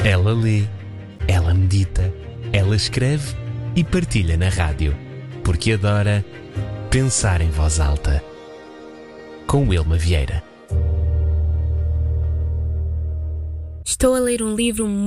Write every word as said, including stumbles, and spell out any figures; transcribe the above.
Ela lê, ela medita, ela escreve e partilha na rádio, porque adora pensar em voz alta. Com Wilma Vieira. Estou a ler um livro